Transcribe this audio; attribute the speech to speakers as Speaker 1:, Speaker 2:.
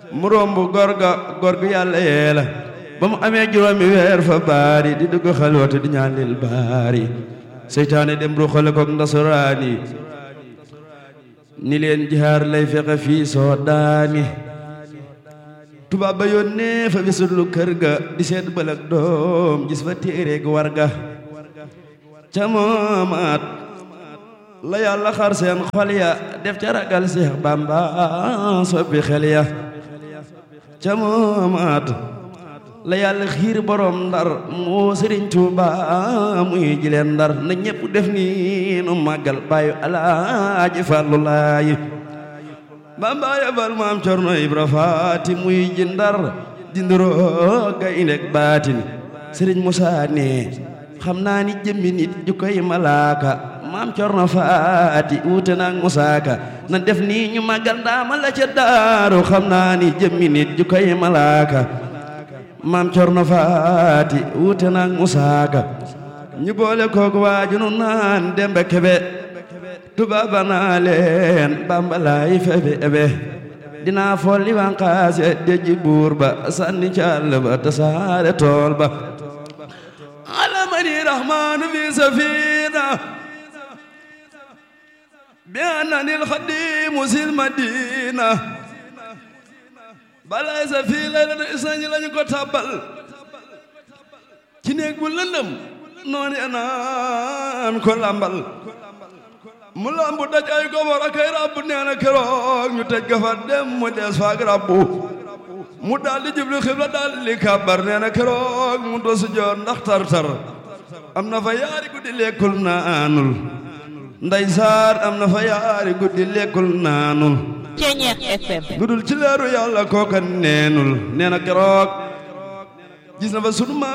Speaker 1: mu romb góor gu yàlla yeela ba mu amee juróomi weer fa baari di dugg xalwatu di ñaan lil baari seytaane dem ruxale kook ndasuraani ni leen jihaar lay fexe fii soo daani tubaab ba yónnee fa bisulu kër ga di seet bëlëg doom gis fa téere gu war ga ca moomaat la yàlla xar seen xol ya def ca ragal Seex Bamba soppi xel ya ca moomaat la yàlla xiir borom ndar moo Sëriñ Tuuba muy jileen ndar na ñépp def ni nu màggal baayu Alaaji Fallu Laay Bamba yabal maam Cerno Ibra Faati muy ji ndar dinduroo gaynde baatin Sëriñ Musaa ne xam naa ni jëmmi nit ju koy malaaka maam Cerno Faati wuute naag Musaa Ka na def ni ñu màggal ndaama la ca daaru xam naa ni jëmmi nit ju koy malaaka maam Cerno Faati wuute naag Musaa Ka ñu boole koog waaju nu naan Demba Kebe tubaaba naa leen Bamba laay febe ebe dinaa folli wanqaase deji buur ba sànni càll ba tasaare tool ba alamani rahmaanu fi safina bi annani alxadimu sil madina balay sa fii lay la isañi lañu ko tàbbal ci néeg bu lëndëm noonu naan ko lambal mu lambu daj ay gobor ak ay rabbu nee na keroog ñu tëj ga fa dem mu des faak rabbu mu daal di jublu xibla daal di kàbbar nee na keroog mu dosu joor ndax tar-tar am na fa yaari guddi lekkul naanul nday saar am na fa yaari guddi lekkul naanul
Speaker 2: Ceñeex FM
Speaker 1: gudul ci leeru yàlla kooka neenul nee na keroog gis na fa sunu